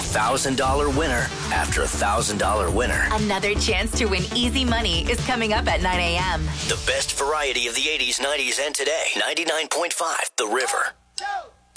$1,000 winner after $1,000 winner. Another chance to win easy money is coming up at 9 a.m. The best variety of the 80s, 90s, and today. 99.5 The River.